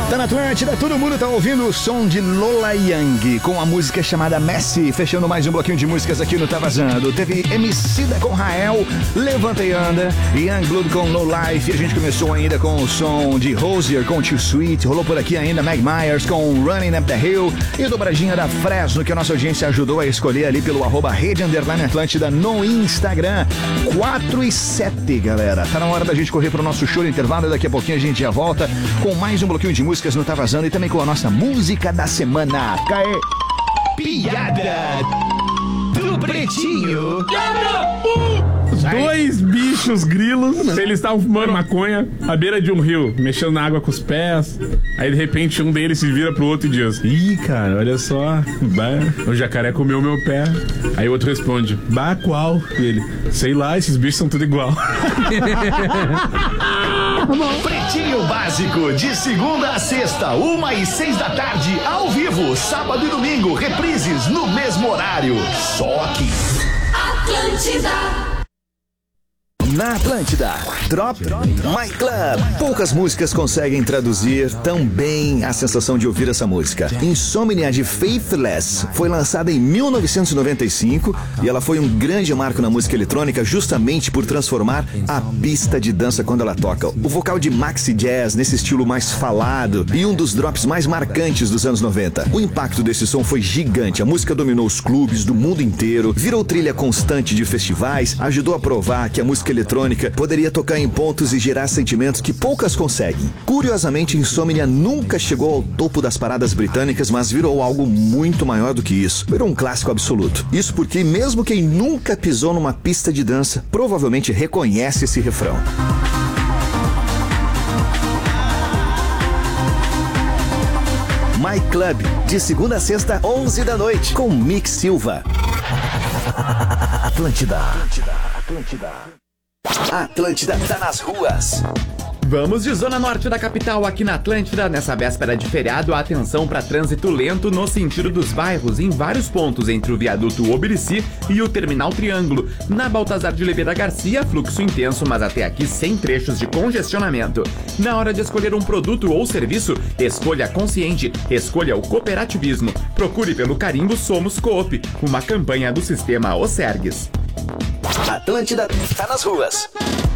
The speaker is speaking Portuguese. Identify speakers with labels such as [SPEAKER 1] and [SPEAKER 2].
[SPEAKER 1] Tá na Atlântida, todo mundo tá ouvindo o som de Lola Young com a música chamada Messi, fechando mais um bloquinho de músicas aqui no Tá Vazando. Teve Emicida com Rael, Levanta e Anda, Youngblood com Low Life, e a gente começou ainda com o som de Hozier com Too Sweet, rolou por aqui ainda Meg Myers com Running Up the Hill e dobradinha da Fresno que a nossa audiência ajudou a escolher ali pelo @rede_Atlântida no Instagram. 4:07, galera. Tá na hora da gente correr pro nosso show de intervalo e daqui a pouquinho a gente já volta com mais um bloquinho de músicas no Tá Vazando e também com a nossa música da semana. Caê!
[SPEAKER 2] Piada do Pretinho.
[SPEAKER 3] Dois bichos grilos, eles estavam fumando maconha à beira de um rio, mexendo na água com os pés. Aí de repente um deles se vira pro outro e diz: ih, cara, olha só, o jacaré comeu meu pé. Aí o outro responde: bah, qual? E ele: sei lá, esses bichos são tudo igual.
[SPEAKER 2] Pretinho Básico, de segunda a sexta, 1h06 da tarde, ao vivo, sábado e domingo, reprises no mesmo horário. Só aqui.
[SPEAKER 4] Atlântida.
[SPEAKER 1] Na Atlântida, Drop My Club. Poucas músicas conseguem traduzir tão bem a sensação de ouvir essa música. Insomnia de Faithless foi lançada em 1995 e ela foi um grande marco na música eletrônica justamente por transformar a pista de dança quando ela toca. O vocal de maxi jazz nesse estilo mais falado e um dos drops mais marcantes dos anos 90. O impacto desse som foi gigante. A música dominou os clubes do mundo inteiro, virou trilha constante de festivais, ajudou a provar que a música eletrônica poderia tocar em pontos e gerar sentimentos que poucas conseguem. Curiosamente, Insomnia nunca chegou ao topo das paradas britânicas, mas virou algo muito maior do que isso. Virou um clássico absoluto. Isso porque mesmo quem nunca pisou numa pista de dança, provavelmente reconhece esse refrão. My Club, de segunda a sexta, 11 da noite, com Mick Silva. Atlântida. Atlântida tá nas ruas.
[SPEAKER 5] Vamos de Zona Norte da capital aqui na Atlântida. Nessa véspera de feriado, atenção para trânsito lento no sentido dos bairros em vários pontos entre o viaduto Obirici e o Terminal Triângulo. Na Baltazar de Oliveira Garcia, fluxo intenso, mas até aqui sem trechos de congestionamento. Na hora de escolher um produto ou serviço, escolha consciente, escolha o cooperativismo. Procure pelo carimbo Somos Coop, uma campanha do sistema Osergues.
[SPEAKER 1] Atlântida tá nas ruas.